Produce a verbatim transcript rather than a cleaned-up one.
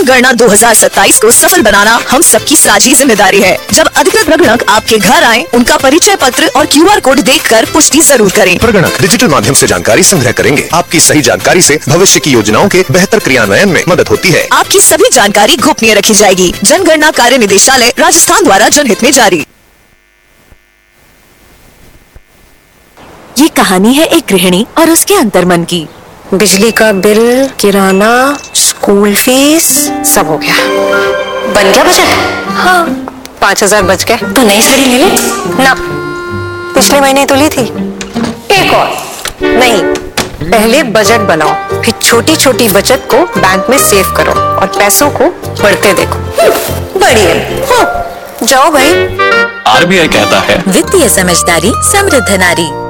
जनगणना दो हज़ार सत्ताईस को सफल बनाना हम सबकी साझी जिम्मेदारी है। जब अधिकृत प्रगणक आपके घर आए, उनका परिचय पत्र और क्यू आर कोड देखकर पुष्टि जरूर करें। प्रगणक डिजिटल माध्यम से जानकारी संग्रह करेंगे। आपकी सही जानकारी से भविष्य की योजनाओं के बेहतर क्रियान्वयन में मदद होती है। आपकी सभी जानकारी गोपनीय रखी जाएगी। जनगणना कार्य निदेशालय राजस्थान द्वारा जनहित में जारी। ये कहानी है एक गृहिणी और उसके अंतर्मन की। बिजली का बिल, किराना, स्कूल फीस, सब हो गया। बन गया बजट? हाँ, पाँच हजार बच गए। तो नई साड़ी ले ले ना, पिछले महीने तो ली थी। एक और नहीं, पहले बजट बनाओ, फिर छोटी छोटी बचत को बैंक में सेव करो और पैसों को बढ़ते देखो। बढ़िया, हाँ, जाओ भाई। आर बी आई कहता है, वित्तीय समझदारी समृद्ध नारी।